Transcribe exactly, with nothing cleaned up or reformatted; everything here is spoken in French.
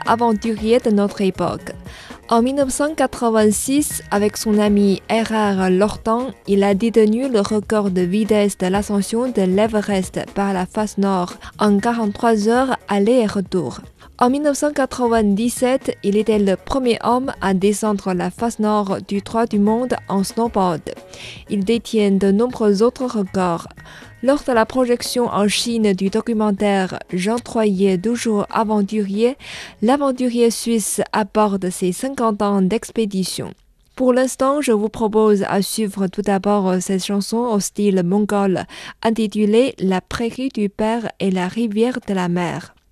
aventurier de notre époque. En mille neuf cent quatre-vingt-six, avec son ami Errard Lortan, il a détenu le record de vitesse de l'ascension de l'Everest par la face nord en quarante-trois heures aller et retour. En mille neuf cent quatre-vingt-dix-sept, il était le premier homme à descendre la face nord du toit du monde en snowboard. Il détient de nombreux autres records. Lors de la projection en Chine du documentaire Jean Troyer, toujours aventurier, l'aventurier suisse aborde ses cinquante ans d'expédition. Pour l'instant, je vous propose à suivre tout d'abord cette chanson au style mongol, intitulée La prairie du Père et la rivière de la mer.